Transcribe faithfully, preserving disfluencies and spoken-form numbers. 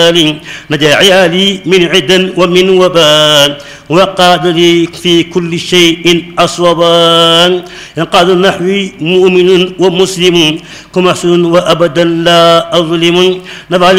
نجا عيالي من عدا ومن وبال وقاد لي في كل شيء أصوبا ينقاد نحوي مؤمن ومسلم كمحسن وأبدا لا أظلم نفع